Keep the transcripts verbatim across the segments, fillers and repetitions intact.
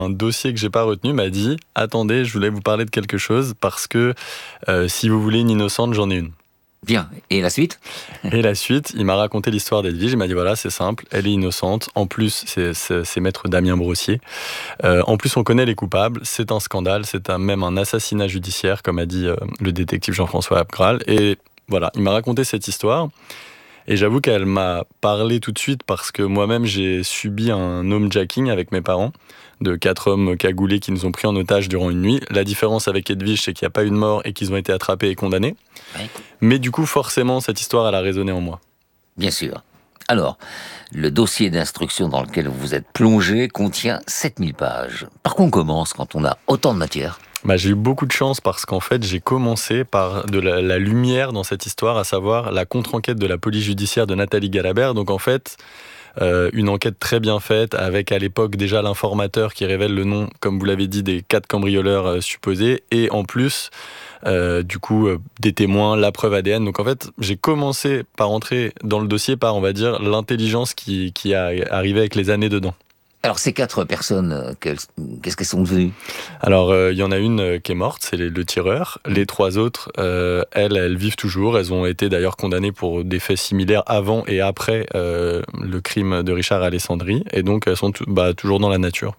Un dossier que j'ai pas retenu m'a dit « Attendez, je voulais vous parler de quelque chose parce que euh, si vous voulez une innocente, j'en ai une. » Bien, et la suite ? Et la suite, il m'a raconté l'histoire d'Edwige, il m'a dit voilà, c'est simple, elle est innocente, en plus c'est, c'est, c'est maître Damien Brossier, euh, en plus on connaît les coupables, c'est un scandale, c'est un, même un assassinat judiciaire, comme a dit euh, le détective Jean-François Abgral, et voilà, il m'a raconté cette histoire, et j'avoue qu'elle m'a parlé tout de suite parce que moi-même j'ai subi un homejacking avec mes parents, de quatre hommes cagoulés qui nous ont pris en otage durant une nuit. La différence avec Edwige, c'est qu'il n'y a pas eu de mort et qu'ils ont été attrapés et condamnés. Oui. Mais du coup, forcément, cette histoire, elle a résonné en moi. Bien sûr. Alors, le dossier d'instruction dans lequel vous êtes plongé contient sept mille pages. Par quoi on commence quand on a autant de matière ? Bah, j'ai eu beaucoup de chance parce qu'en fait, j'ai commencé par de la, la lumière dans cette histoire, à savoir la contre-enquête de la police judiciaire de Nathalie Galabert. Donc en fait, euh, une enquête très bien faite avec à l'époque déjà l'informateur qui révèle le nom, comme vous l'avez dit, des quatre cambrioleurs euh, supposés. Et en plus, euh, du coup, euh, des témoins, la preuve A D N. Donc en fait, j'ai commencé par entrer dans le dossier par, on va dire, l'intelligence qui, qui a arrivé avec les années dedans. Alors, ces quatre personnes, qu'est-ce qu'elles sont devenues ? Alors, il euh, y en a une euh, qui est morte, c'est le tireur. Les trois autres, euh, elles, elles vivent toujours. Elles ont été d'ailleurs condamnées pour des faits similaires avant et après euh, le crime de Richard Alessandri. Et donc, elles sont t- bah, toujours dans la nature.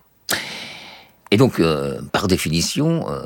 Et donc, euh, par définition, euh,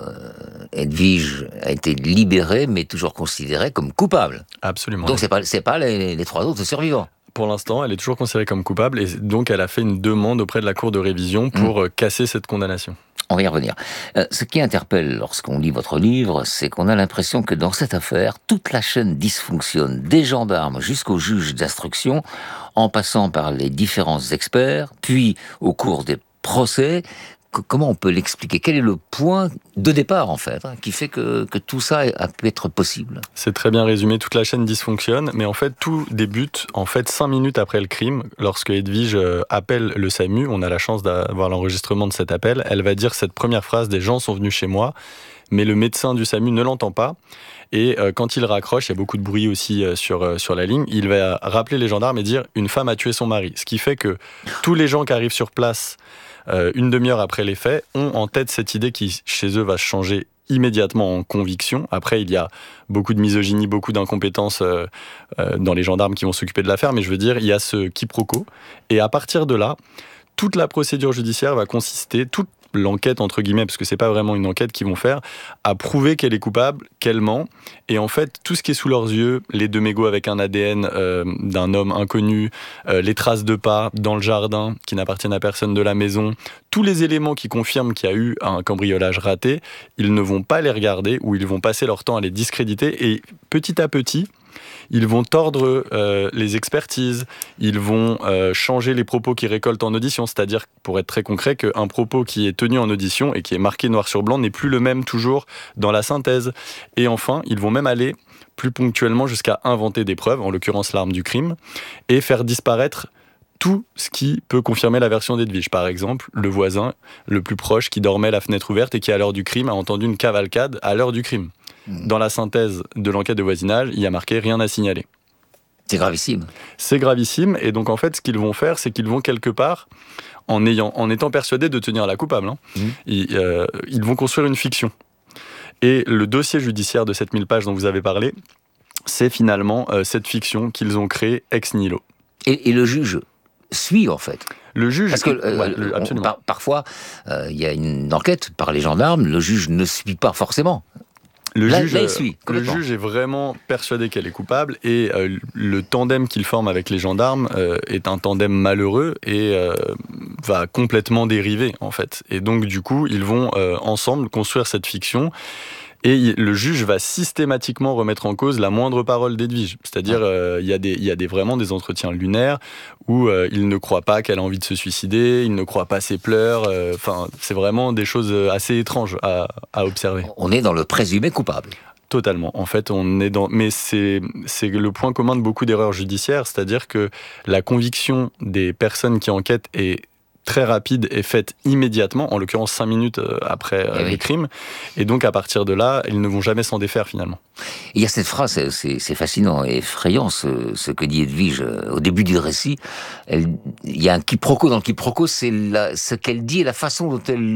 Edwige a été libérée, mais toujours considérée comme coupable. Absolument. Donc, c'est pas, c'est pas les, les trois autres survivants. Pour l'instant, elle est toujours considérée comme coupable et donc elle a fait une demande auprès de la Cour de révision pour mmh. casser cette condamnation. On va y revenir. Euh, ce qui interpelle lorsqu'on lit votre livre, c'est qu'on a l'impression que dans cette affaire, toute la chaîne dysfonctionne, des gendarmes jusqu'au juge d'instruction, en passant par les différents experts, puis au cours des procès. Comment on peut l'expliquer ? Quel est le point de départ, en fait, hein, qui fait que, que tout ça a pu être possible ? C'est très bien résumé, toute la chaîne dysfonctionne, mais en fait, tout débute en fait cinq minutes après le crime, lorsque Edwige appelle le SAMU. On a la chance d'avoir l'enregistrement de cet appel. Elle va dire cette première phrase « Des gens sont venus chez moi », mais le médecin du SAMU ne l'entend pas. Et euh, quand il raccroche, il y a beaucoup de bruit aussi euh, sur, euh, sur la ligne, il va rappeler les gendarmes et dire « Une femme a tué son mari ». Ce qui fait que tous les gens qui arrivent sur place Euh, une demi-heure après les faits, ont en tête cette idée qui, chez eux, va se changer immédiatement en conviction. Après, il y a beaucoup de misogynie, beaucoup d'incompétence euh, euh, dans les gendarmes qui vont s'occuper de l'affaire, mais je veux dire, il y a ce quiproquo. Et à partir de là, toute la procédure judiciaire va consister, toute l'enquête, entre guillemets, parce que c'est pas vraiment une enquête qu'ils vont faire, à prouver qu'elle est coupable, qu'elle ment. Et en fait, tout ce qui est sous leurs yeux, les deux mégots avec un A D N euh, d'un homme inconnu, euh, les traces de pas dans le jardin qui n'appartiennent à personne de la maison, tous les éléments qui confirment qu'il y a eu un cambriolage raté, ils ne vont pas les regarder ou ils vont passer leur temps à les discréditer. Et petit à petit, ils vont tordre euh, les expertises, ils vont euh, changer les propos qu'ils récoltent en audition, c'est-à-dire, pour être très concret, qu'un propos qui est tenu en audition et qui est marqué noir sur blanc n'est plus le même toujours dans la synthèse. Et enfin, ils vont même aller plus ponctuellement jusqu'à inventer des preuves, en l'occurrence l'arme du crime, et faire disparaître tout ce qui peut confirmer la version d'Edwige. Par exemple, le voisin le plus proche qui dormait la fenêtre ouverte et qui, à l'heure du crime, a entendu une cavalcade à l'heure du crime. Dans la synthèse de l'enquête de voisinage, il y a marqué « rien à signaler ». C'est gravissime. C'est gravissime, et donc en fait, ce qu'ils vont faire, c'est qu'ils vont quelque part, en, ayant, en étant persuadés de tenir la coupable, hein, mmh. ils, euh, ils vont construire une fiction. Et le dossier judiciaire de sept mille pages dont vous avez parlé, c'est finalement euh, cette fiction qu'ils ont créée ex nihilo. Et, et le juge suit, en fait. Le juge... Parce que euh, ouais, le, absolument. On, par, parfois, il euh, y a une enquête par les gendarmes, le juge ne suit pas forcément. Le, là, juge, là, il suit, le juge est vraiment persuadé qu'elle est coupable et euh, le tandem qu'il forme avec les gendarmes euh, est un tandem malheureux et euh, va complètement dériver, en fait. Et donc, du coup, ils vont euh, ensemble construire cette fiction. Et le juge va systématiquement remettre en cause la moindre parole d'Edwige. C'est-à-dire, euh, il y a, des, il y a des, vraiment des entretiens lunaires où euh, il ne croit pas qu'elle a envie de se suicider, il ne croit pas ses pleurs. Enfin, euh, c'est vraiment des choses assez étranges à, à observer. On est dans le présumé coupable. Totalement. En fait, on est dans... Mais c'est, c'est le point commun de beaucoup d'erreurs judiciaires, c'est-à-dire que la conviction des personnes qui enquêtent est très rapide est faite immédiatement, en l'occurrence cinq minutes après Eh le oui. crime. Et donc, à partir de là, ils ne vont jamais s'en défaire finalement. Il y a cette phrase, c'est, c'est fascinant et effrayant, ce, ce que dit Edwige au début du récit. Elle, il y a un quiproquo dans le quiproquo, c'est la, ce qu'elle dit et la façon dont elle